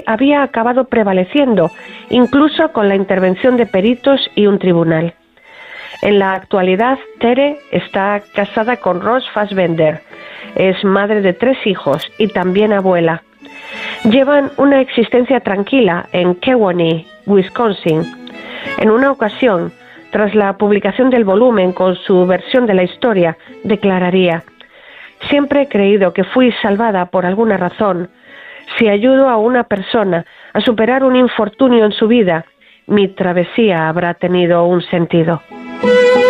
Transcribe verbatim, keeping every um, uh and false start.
había acabado prevaleciendo, incluso con la intervención de peritos y un tribunal. En la actualidad, Tere está casada con Ross Fassbender, es madre de tres hijos y también abuela. Llevan una existencia tranquila en Kewaunee, Wisconsin. En una ocasión, tras la publicación del volumen con su versión de la historia, declararía: «Siempre he creído que fui salvada por alguna razón. Si ayudo a una persona a superar un infortunio en su vida, mi travesía habrá tenido un sentido».